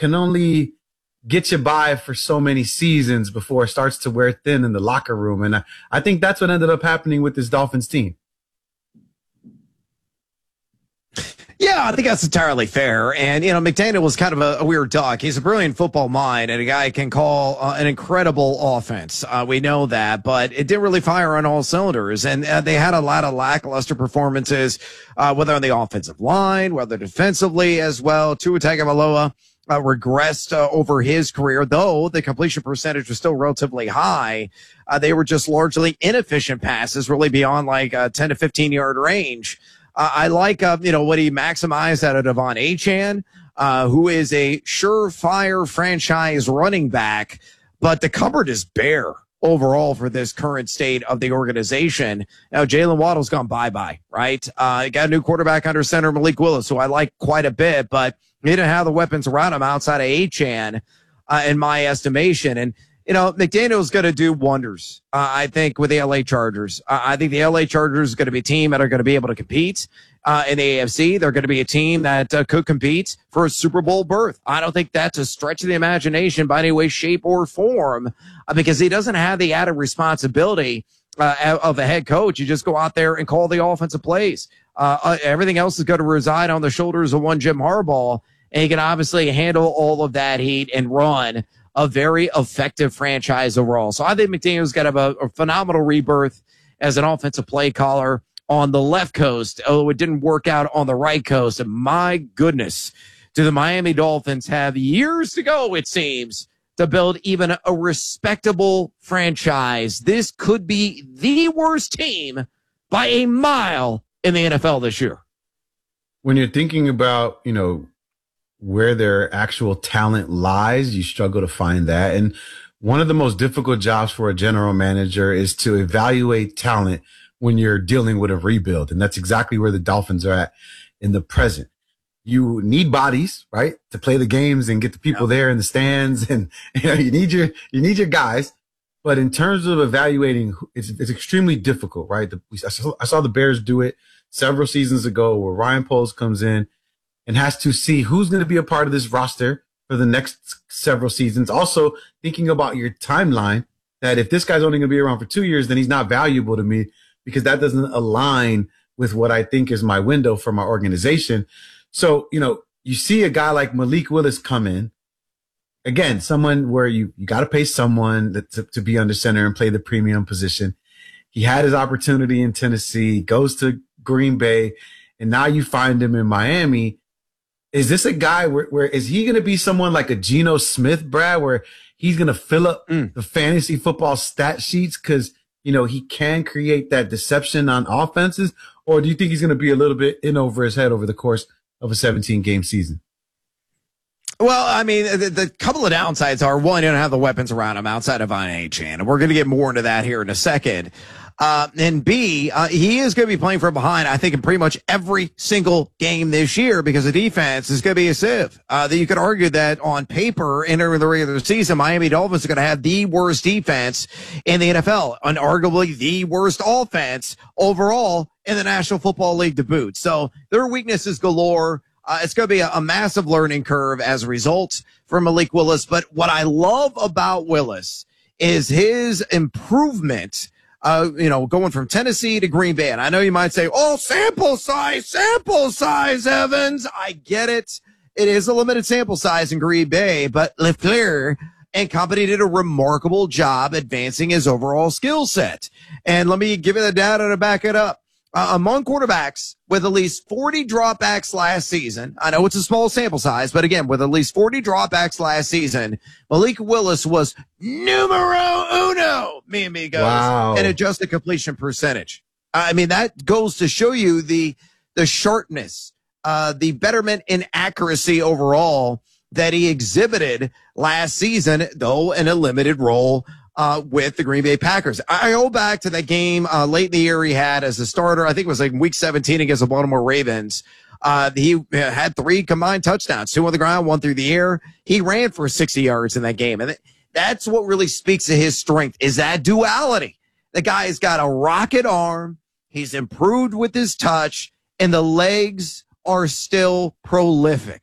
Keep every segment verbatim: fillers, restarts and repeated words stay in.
can only get you by for so many seasons before it starts to wear thin in the locker room. And I, I think that's what ended up happening with this Dolphins team. Yeah, I think that's entirely fair. And, you know, McDaniel was kind of a, a weird duck. He's a brilliant football mind and a guy can call uh, an incredible offense. Uh, we know that, but it didn't really fire on all cylinders. And uh, they had a lot of lackluster performances, uh, whether on the offensive line, whether defensively as well. Tua Tagovailoa uh, regressed uh, over his career, though the completion percentage was still relatively high. Uh, they were just largely inefficient passes, really beyond like a ten to fifteen yard range. Uh, I like, uh, you know, what he maximized out of Devon Achane, uh, who is a surefire franchise running back, but the cupboard is bare overall for this current state of the organization. Now, Jalen Waddle's gone bye-bye, right? Uh, got a new quarterback under center, Malik Willis, who I like quite a bit, but he didn't have the weapons around him outside of Achane, uh, in my estimation. And, you know, McDaniel's going to do wonders, uh, I think, with the L A Chargers. Uh, I think the L A Chargers is going to be a team that are going to be able to compete uh, in the A F C. They're going to be a team that uh, could compete for a Super Bowl berth. I don't think that's a stretch of the imagination by any way, shape, or form, uh, because he doesn't have the added responsibility uh, of a head coach. You just go out there and call the offensive plays. Uh, uh, everything else is going to reside on the shoulders of one Jim Harbaugh, and he can obviously handle all of that heat and run a very effective franchise overall. So I think McDaniel's got a, a phenomenal rebirth as an offensive play caller on the left coast, although it didn't work out on the right coast. And my goodness, do the Miami Dolphins have years to go, it seems, to build even a respectable franchise. This could be the worst team by a mile in the N F L this year. When you're thinking about, you know, where their actual talent lies, you struggle to find that. And one of the most difficult jobs for a general manager is to evaluate talent when you're dealing with a rebuild. And that's exactly where the Dolphins are at in the present. You need bodies, right, to play the games and get the people there in the stands. And, you know, you need your, you need your guys. But in terms of evaluating, it's, it's extremely difficult, right? The, I, saw, I saw the Bears do it several seasons ago where Ryan Poles comes in and has to see who's going to be a part of this roster for the next several seasons. Also thinking about your timeline, that if this guy's only going to be around for two years, then he's not valuable to me because that doesn't align with what I think is my window for my organization. So, you know, you see a guy like Malik Willis come in, again, someone where you, you got to pay someone that, to, to be under center and play the premium position. He had his opportunity in Tennessee, goes to Green Bay, and now you find him in Miami. Is this a guy where, where is he going to be someone like a Geno Smith, Brad, where he's going to fill up mm. the fantasy football stat sheets because, you know, he can create that deception on offenses? Or do you think he's going to be a little bit in over his head over the course of a seventeen game season? Well, I mean, the, the couple of downsides are, one, you don't have the weapons around him outside of Devon Achane, and we're going to get more into that here in a second. Uh, and B, uh, he is going to be playing from behind, I think, in pretty much every single game this year because the defense is going to be a sieve. Uh, that you could argue that on paper, entering the regular season, Miami Dolphins are going to have the worst defense in the N F L, and arguably the worst offense overall in the National Football League to boot. So there are weaknesses galore. Uh, it's going to be a, a massive learning curve as a result for Malik Willis. But what I love about Willis is his improvement. Uh, you know, going from Tennessee to Green Bay. And I know you might say, oh, sample size, sample size, Evans. I get it. It is a limited sample size in Green Bay, but LeFleur and company did a remarkable job advancing his overall skill set. And let me give you the data to back it up. Uh, among quarterbacks with at least forty dropbacks last season, I know it's a small sample size, but again, with at least forty dropbacks last season, Malik Willis was numero uno, me amigos, wow. in adjusted completion percentage. I mean, that goes to show you the, the sharpness, uh, the betterment in accuracy overall that he exhibited last season, though in a limited role Uh, with the Green Bay Packers. I go back to that game, uh, late in the year he had as a starter. I think it was like week seventeen against the Baltimore Ravens. Uh, he had three combined touchdowns, two on the ground, one through the air. He ran for sixty yards in that game. And that's what really speaks to his strength, is that duality. The guy's got a rocket arm. He's improved with his touch, and the legs are still prolific.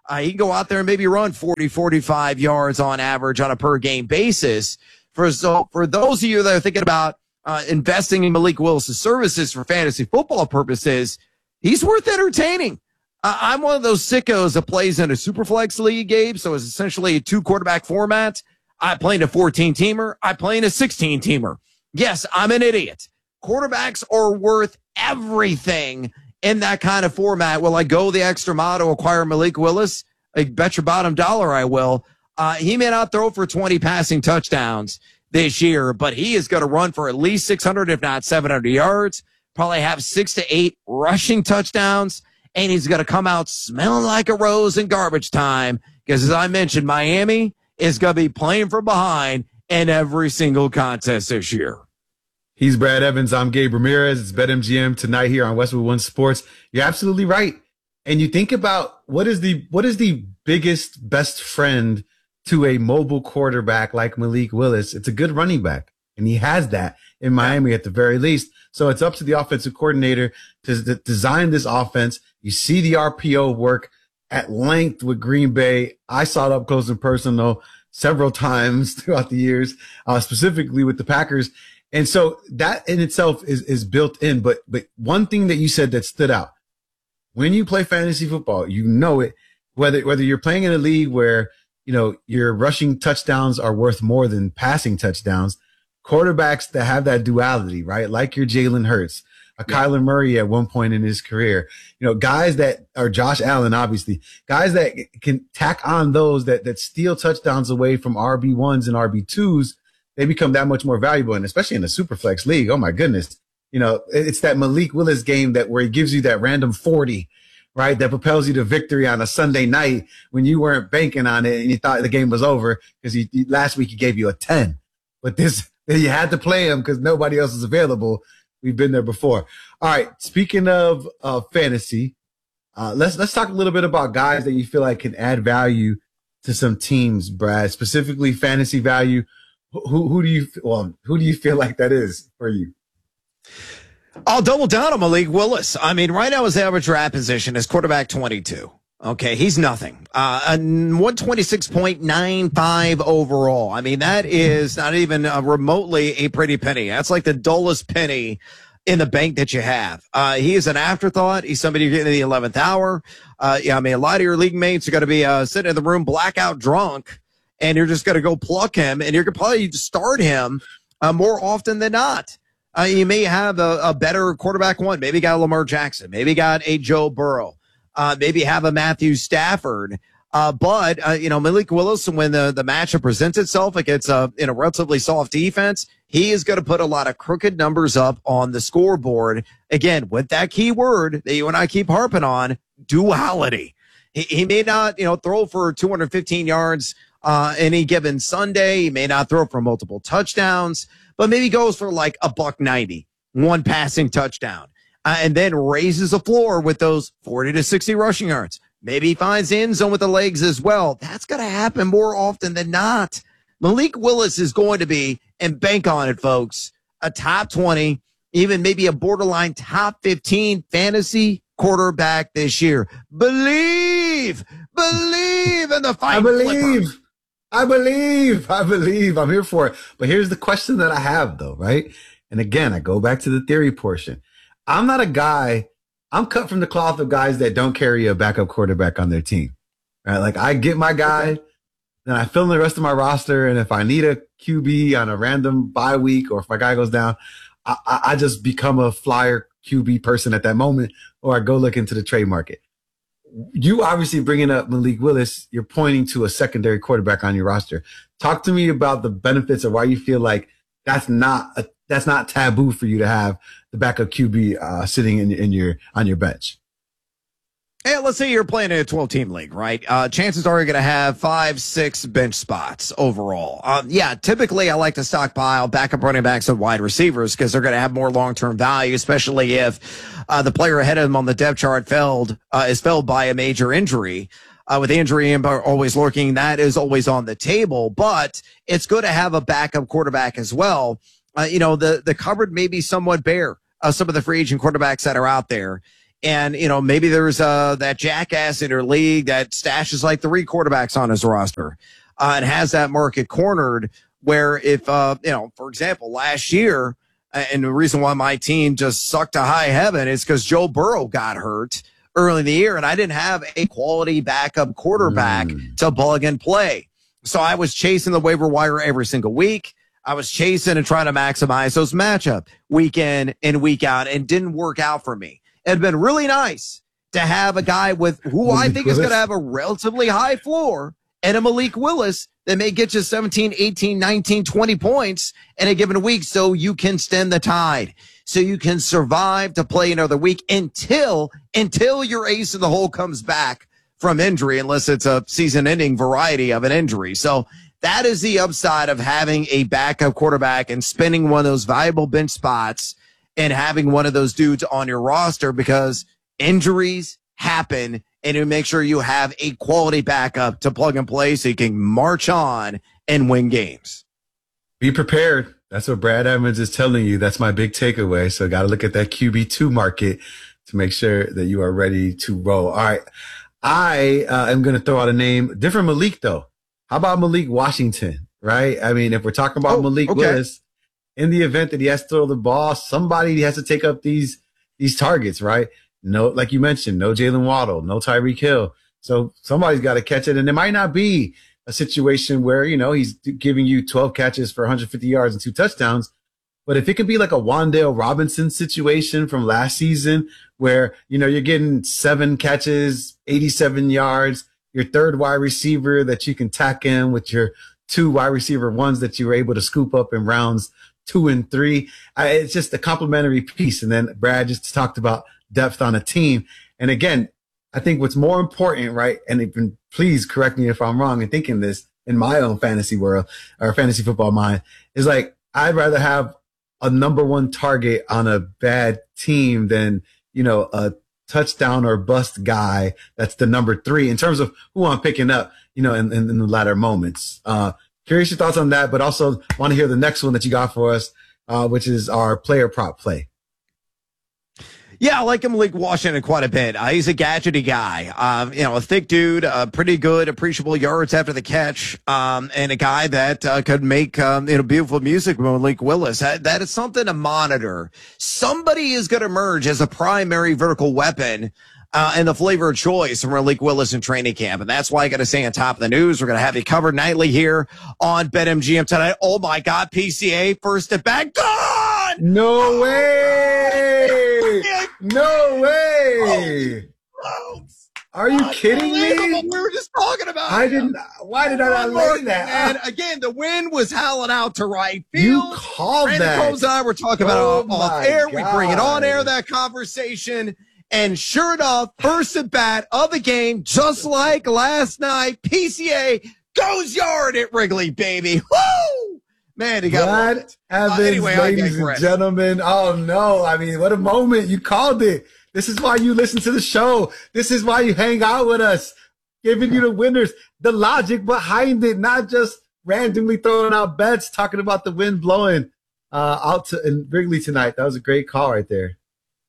Uh, he can go out there and maybe run forty, forty-five yards on average on a per game basis. For so for those of you that are thinking about uh, investing in Malik Willis' services for fantasy football purposes, he's worth entertaining. Uh, I'm one of those sickos that plays in a Superflex league, Gabe, so it's essentially a two-quarterback format. I play in a fourteen-teamer. I play in a sixteen-teamer. Yes, I'm an idiot. Quarterbacks are worth everything in that kind of format. Will I go the extra mile to acquire Malik Willis? I bet your bottom dollar I will. Uh, he may not throw for twenty passing touchdowns this year, but he is going to run for at least six hundred, if not seven hundred yards, probably have six to eight rushing touchdowns, and he's going to come out smelling like a rose in garbage time because, as I mentioned, Miami is going to be playing from behind in every single contest this year. He's Brad Evans. I'm Gabe Ramirez. It's BetMGM tonight here on Westwood One Sports. You're absolutely right. And you think about what is the what is the biggest, best friend to a mobile quarterback like Malik Willis? It's a good running back. And he has that in Miami at the very least. So it's up to the offensive coordinator to, to design this offense. You see the R P O work at length with Green Bay. I saw it up close and personal several times throughout the years, uh, specifically with the Packers. And so that in itself is, is built in. But, but one thing that you said that stood out, when you play fantasy football, you know it, whether, whether you're playing in a league where, you know, your rushing touchdowns are worth more than passing touchdowns, quarterbacks that have that duality, right? Like your Jalen Hurts, a yeah. Kyler Murray at one point in his career, you know, guys that are Josh Allen, obviously, guys that can tack on those that, that steal touchdowns away from R B ones and R B twos. They become that much more valuable. And especially in the Superflex league. Oh my goodness. You know, it's that Malik Willis game that where he gives you that random forty, right? That propels you to victory on a Sunday night when you weren't banking on it and you thought the game was over because he, he, last week he gave you a ten, but this, you had to play him because nobody else is available. We've been there before. All right. Speaking of uh, fantasy, uh, let's, let's talk a little bit about guys that you feel like can add value to some teams, Brad, specifically fantasy value. Who, who do you, well, who do you feel like that is for you? I'll double down on Malik Willis. I mean, right now his average draft position is quarterback twenty-two. Okay, he's nothing. Uh, one twenty-six point nine five overall. I mean, that is not even uh, remotely a pretty penny. That's like the dullest penny in the bank that you have. Uh, he is an afterthought. He's somebody you're getting in the eleventh hour. Uh, yeah, I mean, a lot of your league mates are going to be uh, sitting in the room blackout drunk, and you're just going to go pluck him, and you're going to probably start him uh, more often than not. Uh, you may have a, a better quarterback one. Maybe you got a Lamar Jackson. Maybe you got a Joe Burrow. Uh, maybe have a Matthew Stafford. Uh, but, uh, you know, Malik Willis, when the, the matchup presents itself against a, in a relatively soft defense, he is going to put a lot of crooked numbers up on the scoreboard. Again, with that key word that you and I keep harping on, duality. He, he may not, you know, throw for two hundred fifteen yards uh, any given Sunday. He may not throw for multiple touchdowns, but maybe goes for like a buck ninety, one passing touchdown, uh, and then raises the floor with those forty to sixty rushing yards. Maybe he finds the end zone with the legs as well. That's going to happen more often than not. Malik Willis is going to be, and bank on it, folks, a top twenty, even maybe a borderline top fifteen fantasy quarterback this year. Believe, believe in the fight. I believe. Flipper. I believe, I believe, I'm here for it. But here's the question that I have though, right? And again, I go back to the theory portion. I'm not a guy, I'm cut from the cloth of guys that don't carry a backup quarterback on their team, right? Like I get my guy, then I fill in the rest of my roster. And if I need a Q B on a random bye week, or if my guy goes down, I, I, I just become a flyer Q B person at that moment, or I go look into the trade market. You obviously bringing up Malik Willis, you're pointing to a secondary quarterback on your roster. Talk to me about the benefits of why you feel like that's not a, that's not taboo for you to have the backup Q B uh, sitting in, in your on your bench. Hey, let's say you're playing in a twelve-team league, right? Uh, chances are you're going to have five, six bench spots overall. Um, yeah, typically I like to stockpile backup running backs and wide receivers because they're going to have more long-term value, especially if uh, the player ahead of them on the depth chart failed, uh, is felled by a major injury. Uh, with injury always lurking, that is always on the table. But it's good to have a backup quarterback as well. Uh, you know, the the cupboard may be somewhat bare. Uh, some of the free agent quarterbacks that are out there. And, you know, maybe there's uh, that jackass in your league that stashes like three quarterbacks on his roster uh, and has that market cornered where if, uh, you know, for example, last year, and the reason why my team just sucked to high heaven is because Joe Burrow got hurt early in the year, and I didn't have a quality backup quarterback mm. to plug and play. So I was chasing the waiver wire every single week. I was chasing and trying to maximize those matchup week in and week out, and didn't work out for me. It had been really nice to have a guy with who I think is going to have a relatively high floor and a Malik Willis that may get you seventeen, eighteen, nineteen, twenty points in a given week so you can stem the tide, so you can survive to play another week until, until your ace in the hole comes back from injury, unless it's a season-ending variety of an injury. So that is the upside of having a backup quarterback and spending one of those valuable bench spots and having one of those dudes on your roster, because injuries happen, and to make sure you have a quality backup to plug and play so you can march on and win games. Be prepared. That's what Brad Evans is telling you. That's my big takeaway. So got to look at that Q B two market to make sure that you are ready to roll. All right. I uh, am going to throw out a name, different Malik though. How about Malik Washington, right? I mean, if we're talking about oh, Malik okay. Willis, in the event that he has to throw the ball, somebody has to take up these, these targets, right? No, like you mentioned, no Jalen Waddle, no Tyreek Hill. So somebody's got to catch it. And it might not be a situation where, you know, he's giving you twelve catches for one hundred fifty yards and two touchdowns. But if it could be like a Wan'Dale Robinson situation from last season where, you know, you're getting seven catches, eighty-seven yards, your third wide receiver that you can tack in with your two wide receiver ones that you were able to scoop up in rounds two and three. I, it's just a complimentary piece. And then Brad just talked about depth on a team. And again, I think what's more important, right? And even, please correct me if I'm wrong in thinking this in my own fantasy world or fantasy football mind, is like, I'd rather have a number one target on a bad team than, you know, a touchdown or bust guy that's the number three in terms of who I'm picking up, you know, in, in, in the latter moments. Uh, curious your thoughts on that, but also want to hear the next one that you got for us, uh, which is our player prop play. Yeah, I like him, Malik Washington, quite a bit. Uh, he's a gadgety guy. Um, you know, a thick dude, uh, pretty good, appreciable yards after the catch, um, and a guy that uh, could make um, you know, beautiful music with Malik Willis. That, that is something to monitor. Somebody is going to emerge as a primary vertical weapon uh, and the flavor of choice from Malik Willis in training camp, and that's why I got to stay on top of the news. We're going to have you covered nightly here on BetMGM tonight. Oh my God, P C A first at bat, gone! No way! No way! Oh, are you kidding me? We were just talking about. I didn't. Why did I not lay that? And again, the wind was howling out to right field. You called Randy that. Combs and I were talking about oh it off, off air. God. We bring it on air, that conversation. And sure enough, first at bat of the game, just like last night, P C A goes yard at Wrigley, baby. Woo! Man, he got Brad Evans, uh, anyway, ladies and gentlemen. Oh no! I mean, what a moment! You called it. This is why you listen to the show. This is why you hang out with us, giving you the winners, the logic behind it, not just randomly throwing out bets, talking about the wind blowing uh, out to in Wrigley tonight. That was a great call right there.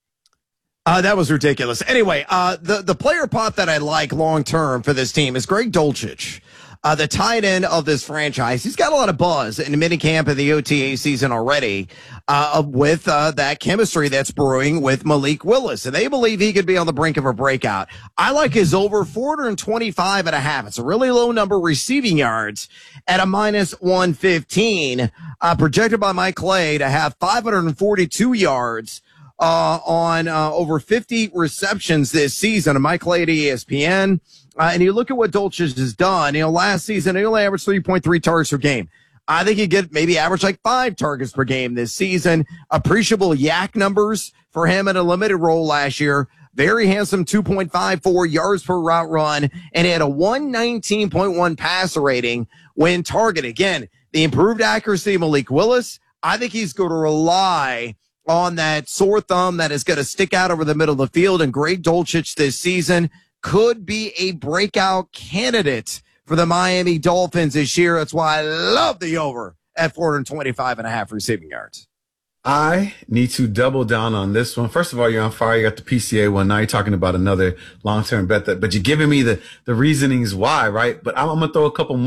Uh, that was ridiculous. Anyway, uh, the the player pot that I like long term for this team is Greg Dulcich. Uh, the tight end of this franchise. He's got a lot of buzz in the minicamp and the O T A season already, uh, with, uh, that chemistry that's brewing with Malik Willis. And they believe he could be on the brink of a breakout. I like his over four twenty-five and a half. It's a really low number receiving yards at a minus one fifteen, uh, projected by Mike Clay to have five forty-two yards, uh, on, uh, over fifty receptions this season. And Mike Clay at E S P N. Uh, and you look at what Dulcich has done. You know, last season, he only averaged three point three targets per game. I think he'd get maybe average like five targets per game this season. Appreciable yak numbers for him in a limited role last year. Very handsome two point five four yards per route run. And he had a one nineteen point one passer rating when targeted. Again, the improved accuracy of Malik Willis. I think he's going to rely on that sore thumb that is going to stick out over the middle of the field. And Greg Dulcich this season could be a breakout candidate for the Miami Dolphins this year. That's why I love the over at four twenty-five and a half receiving yards. I need to double down on this one. First of all, you're on fire. You got the P C A one. Now you're talking about another long-term bet that, but you're giving me the, the reasonings why, right? But I'm, I'm going to throw a couple